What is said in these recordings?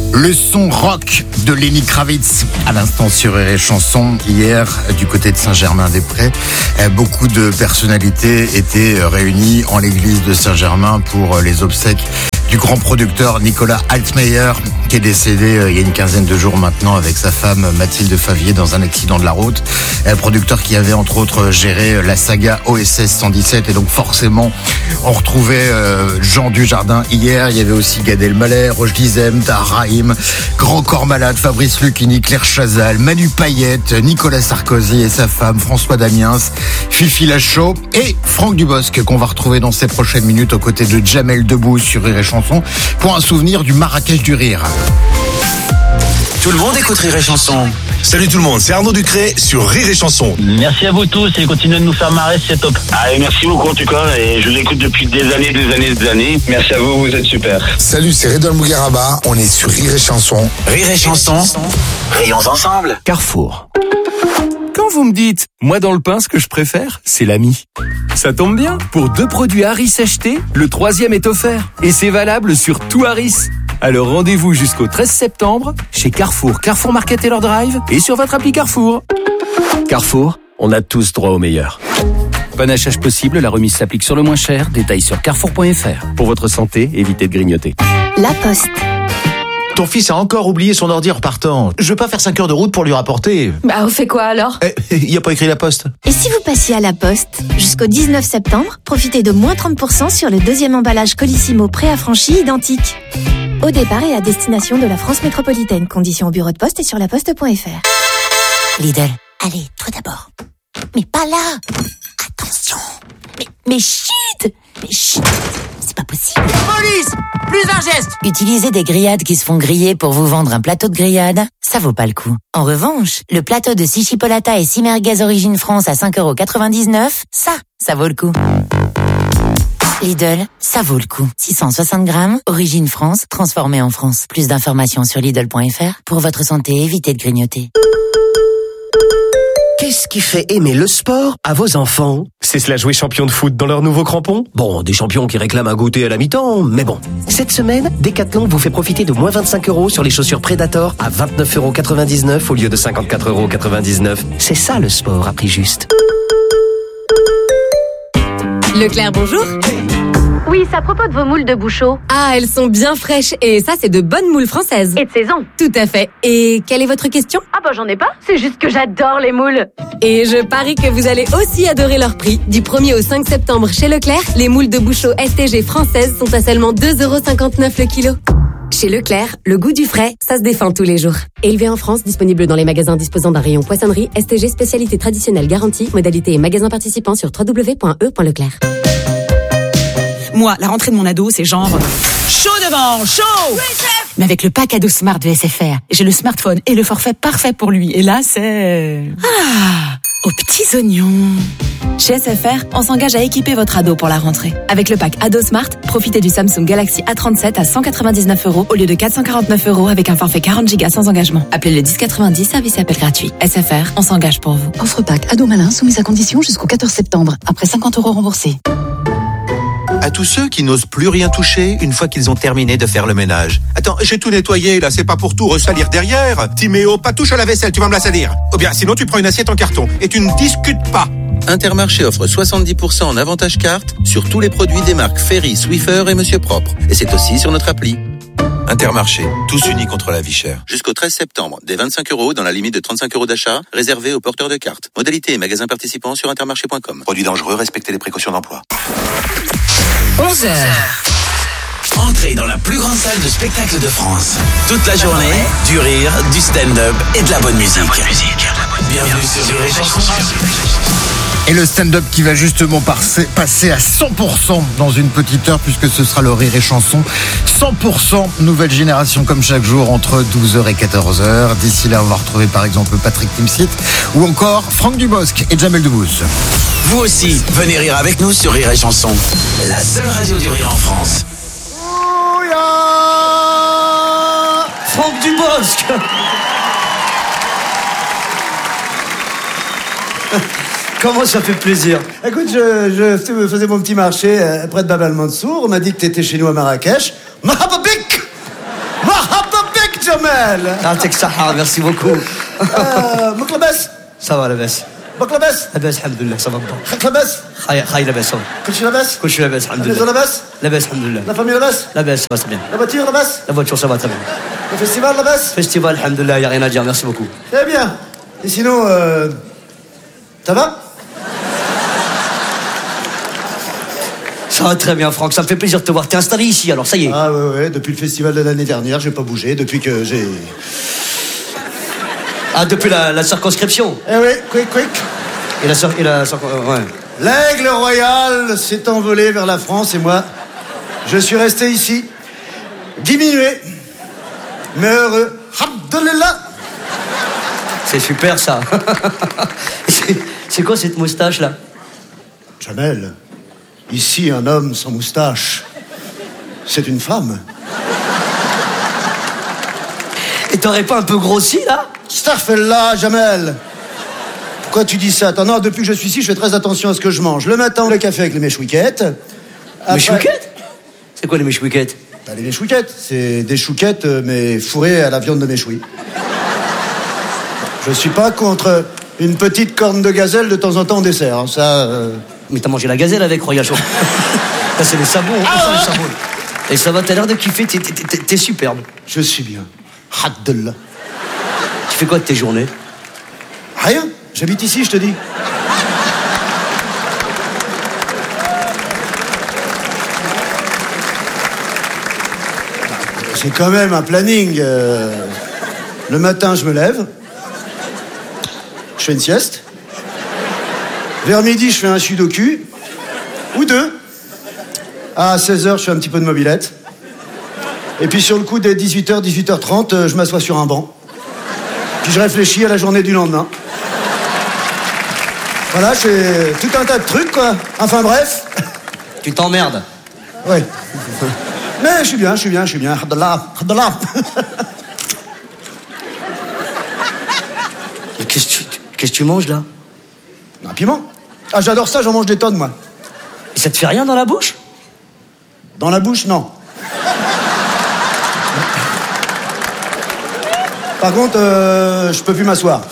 Le son rock de Lenny Kravitz à l'instant sur Rire et Chanson. Hier, du côté de Saint-Germain-des-Prés, beaucoup de personnalités étaient réunies en l'église de Saint-Germain pour les obsèques du grand producteur Nicolas Altmeyer, qui est décédé il y a une quinzaine de jours maintenant avec sa femme Mathilde Favier dans un accident de la route. Un producteur qui avait entre autres géré la saga OSS 117, et donc forcément on retrouvait Jean Dujardin hier. Il y avait aussi Gad Elmaleh, Roch Dizem, Tahar Rahim, Grand Corps Malade, Fabrice Lucchini, Claire Chazal, Manu Payette, Nicolas Sarkozy et sa femme François Damiens, Fifi Lachaud et Franck Dubosc, qu'on va retrouver dans ces prochaines minutes aux côtés de Jamel Debbouze sur Rire et Chanson pour un souvenir du Marrakech du Rire. Tout le monde écoute Rire et Chanson. Salut tout le monde, c'est Arnaud Ducré sur Rire et Chanson. Merci à vous tous et continuez de nous faire marrer, c'est top. Allez, merci beaucoup en tout cas, et je vous écoute depuis des années. Merci à vous, vous êtes super. Salut, c'est Redouane Bougueraba, on est sur Rire et Chanson. Rire et Chanson, rayons ensemble. Carrefour. Quand vous me dites, moi dans le pain, ce que je préfère, c'est l'ami. Ça tombe bien, pour 2 produits Harris achetés, le 3e est offert. Et c'est valable sur tout Harris. Alors rendez-vous jusqu'au 13 septembre chez Carrefour, Carrefour Market Taylor Drive et sur votre appli Carrefour. Carrefour, on a tous droit au meilleur. Panachage possible, la remise s'applique sur le moins cher. Détails sur carrefour.fr. Pour votre santé, évitez de grignoter. La Poste. Ton fils a encore oublié son ordi en repartant. Je veux pas faire 5 heures de route pour lui rapporter. Bah, on fait quoi alors ? Il a pas écrit La Poste. Et si vous passiez à La Poste ? Jusqu'au 19 septembre, profitez de moins 30% sur le 2e emballage Colissimo préaffranchi identique. Au départ et à destination de la France métropolitaine. Conditions au bureau de poste et sur laposte.fr. Lidl, allez, toi d'abord. Mais pas là. Attention. Mais chut. C'est pas possible. Police! Plus un geste! Utiliser des grillades qui se font griller pour vous vendre un plateau de grillade, ça vaut pas le coup. En revanche, le plateau de 6 chipolata et 6 merguez Origine France à 5,99€, ça vaut le coup. Lidl, ça vaut le coup. 660 grammes, Origine France, transformé en France. Plus d'informations sur Lidl.fr. Pour votre santé, évitez de grignoter. Qu'est-ce qui fait aimer le sport à vos enfants ? C'est cela, jouer champion de foot dans leurs nouveaux crampons ? Bon, des champions qui réclament un goûter à la mi-temps, mais bon. Cette semaine, Decathlon vous fait profiter de moins 25€ sur les chaussures Predator à 29,99€ au lieu de 54,99€. C'est ça le sport à prix juste. Leclerc, bonjour. Oui, c'est à propos de vos moules de Bouchot. Ah, elles sont bien fraîches et ça, c'est de bonnes moules françaises. Et de saison. Tout à fait. Et quelle est votre question ? Ah bah j'en ai pas, c'est juste que j'adore les moules. Et je parie que vous allez aussi adorer leur prix. Du 1er au 5 septembre chez Leclerc, les moules de Bouchot STG françaises sont à seulement 2,59€ le kilo. Chez Leclerc, le goût du frais, ça se défend tous les jours. Élevé en France, disponible dans les magasins disposant d'un rayon poissonnerie, STG spécialité traditionnelle garantie, modalité et magasins participants sur www.e.leclerc. Moi, la rentrée de mon ado, c'est genre chaud devant, chaud. Mais avec le pack ado Smart de SFR, j'ai le smartphone et le forfait parfait pour lui. Et là, c'est aux petits oignons. Chez SFR, on s'engage à équiper votre ado pour la rentrée. Avec le pack ado Smart, profitez du Samsung Galaxy A37 à 199€ au lieu de 440€ avec un forfait 40Go sans engagement. Appelez le 1090, service et appel gratuit. SFR, on s'engage pour vous. Offre pack ado malin soumise à condition jusqu'au 14 septembre. Après 50€ remboursés. À tous ceux qui n'osent plus rien toucher une fois qu'ils ont terminé de faire le ménage. Attends, j'ai tout nettoyé, là, c'est pas pour tout ressalir derrière. Timéo, pas touche à la vaisselle, tu vas me la salir. Ou bien, sinon tu prends une assiette en carton et tu ne discutes pas. Intermarché offre 70% en avantage carte sur tous les produits des marques Ferry, Swiffer et Monsieur Propre. Et c'est aussi sur notre appli. Intermarché, tous unis contre la vie chère. Jusqu'au 13 septembre, des 25€ dans la limite de 35€ d'achat, réservés aux porteurs de cartes. Modalité et magasins participants sur intermarché.com. Produits dangereux, respectez les précautions d'emploi. 11h. Entrez dans la plus grande salle de spectacle de France. Toute la journée, du rire, du stand-up et de la bonne musique. Bienvenue sur Rire et Chanson. Et le stand-up qui va justement passer à 100% dans une petite heure, puisque ce sera le Rire et Chanson 100% nouvelle génération comme chaque jour entre 12h et 14h. D'ici là, on va retrouver par exemple Patrick Timsit ou encore Franck Dubosc et Jamel Debbouze. Vous aussi, venez rire avec nous sur Rire et Chanson. La seule radio du rire en France. Franck Dubosc. Comment ça fait plaisir. Écoute, je faisais mon petit marché près de Bab el Mansour. On m'a dit que t'étais chez nous à Marrakech. Marhababik, Jamel. يعطيك الصحة, merci beaucoup. ماك لاباس؟ Ça va لاباس. ماك لاباس؟ لاباس الحمد لله, ça va bien. خاك لاباس؟ خاي لاباس. كلشي لاباس؟ كلشي لاباس الحمد الميزون لله. لاباس؟ لاباس الحمد لله. لا فامي لاباس؟ لاباس, ça va très bien. La voiture لاباس؟ La voiture, ça va très bien. Le festival لاباس؟ Festival, alhamdoulilah, y a rien à dire, merci beaucoup. Très bien. Et sinon, ça va? Ça va très bien, Franck, ça me fait plaisir de te voir. T'es installé ici, alors ça y est. Ah ouais, depuis le festival de l'année dernière, j'ai pas bougé, depuis que j'ai... Ah, depuis la circonscription. Eh oui, quick. Et ouais. L'aigle royal s'est envolé vers la France et moi, je suis resté ici, diminué, mais heureux. Alhamdoulilah. C'est super, ça. C'est quoi cette moustache, là? Jamel, ici, un homme sans moustache, c'est une femme. Et t'aurais pas un peu grossi, là? Starfella, Jamel. Pourquoi tu dis ça? Attends, non, depuis que je suis ici, je fais très attention à ce que je mange. Le matin, le café avec les mèches-wiquettes. Mèches-wiquettes? C'est quoi les mèches-wiquettes? Bah, les mèches-wiquettes, c'est des chouquettes, mais fourrées à la viande de méchoui. Je suis pas contre une petite corne de gazelle de temps en temps en dessert, hein, ça... Mais t'as mangé la gazelle avec, Roya Chaud. Ça, c'est les sabots, on sent les sabots. Et ça va, t'as l'air de kiffer, t'es superbe. Je suis bien. Alhamdoulilah. Tu fais quoi de tes journées? Rien. J'habite ici, je te dis. J'ai quand même un planning. Le matin, je me lève. Je fais une sieste. Vers midi, je fais un sudoku. Ou deux. À 16h, je fais un petit peu de mobilette. Et puis sur le coup, dès 18h, 18h30, je m'assois sur un banc. Puis je réfléchis à la journée du lendemain. Voilà, c'est tout un tas de trucs, quoi. Enfin bref. Tu t'emmerdes. Oui. Mais je suis bien. Alhamdoulilah. Qu'est-ce que tu manges, là? Un piment. Ah, j'adore ça, j'en mange des tonnes, moi. Et ça te fait rien dans la bouche? Dans la bouche, non. Par contre, je peux plus m'asseoir.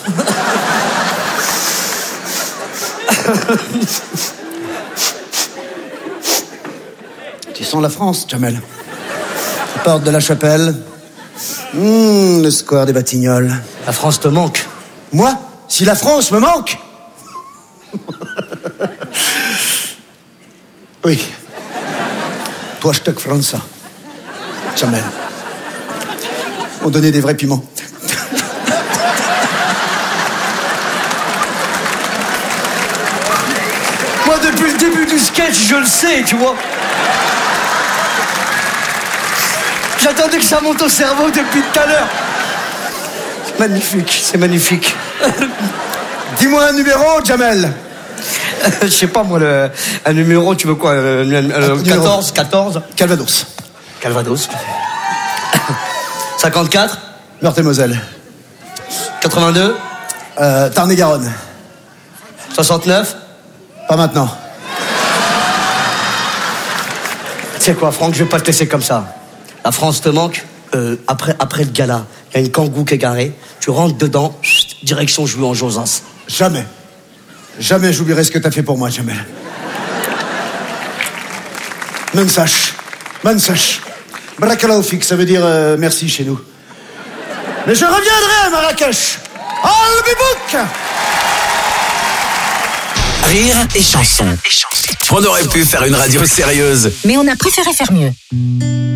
Tu sens la France, Jamel. Porte de la Chapelle. Le square des Batignolles. La France te manque. Moi? Si la France me manque? Oui. Toi, je te France. Jamel. On donnait des vrais piments. Moi, depuis le début du sketch, je le sais, tu vois. J'attendais que ça monte au cerveau depuis tout à l'heure. Magnifique, c'est magnifique. Dis-moi un numéro, Jamel. Je sais pas, moi, un numéro, tu veux quoi 14 Calvados. Calvados. 54 Meurthe-et-Moselle. 82 Tarn-et-Garonne. 69 Pas maintenant. Tu sais quoi, Franck, je vais pas te laisser comme ça. La France te manque. Après le gala, il y a une kangou qui est garée. Tu rentres dedans, direction jouer en Josas. Jamais. Jamais j'oublierai ce que t'as fait pour moi, Jamel. Mensache. Barakallahu fik, ça veut dire merci chez nous. Mais je reviendrai à Marrakech. Al-Bibouk. Rire et chanson. On aurait pu faire une radio sérieuse. Mais on a préféré faire mieux.